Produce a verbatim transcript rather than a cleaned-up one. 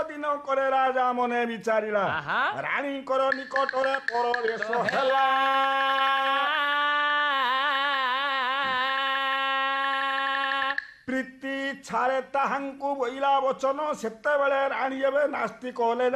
ଦିନ କରେ ରାଜା ମନେ ବିଚାରିଲା ଆହା। ରାଣୀଙ୍କର ନିକଟରେ ପରବେଶ ହେଲା ପ୍ରୀତି ଛାରେ ତାହାଙ୍କୁ ବୋଇଲା ବଚନ ସେତେବେଳେ ରାଣୀ ଏବେ ନାସ୍ତି କଲେ